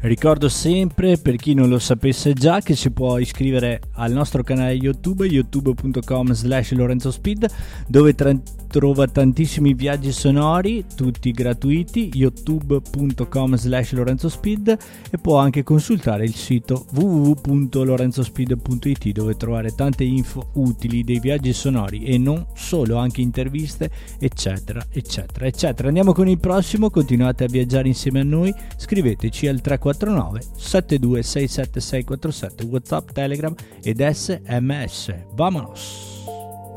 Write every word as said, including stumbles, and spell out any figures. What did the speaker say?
Ricordo sempre, per chi non lo sapesse già, che si può iscrivere al nostro canale YouTube, youtube punto com slash Lorenzo Speed, dove tra- trova tantissimi viaggi sonori, tutti gratuiti, youtube punto com slash Lorenzo Speed, e può anche consultare il sito w w w punto lorenzospeed punto i t, dove trovare tante info utili dei viaggi sonori e non solo, anche interviste, eccetera, eccetera, eccetera. Andiamo con il prossimo, continuate a viaggiare insieme a noi, scriveteci al tre quattro nove sette due sei sette sei quattro sette, WhatsApp, Telegram ed S M S. Vamonos!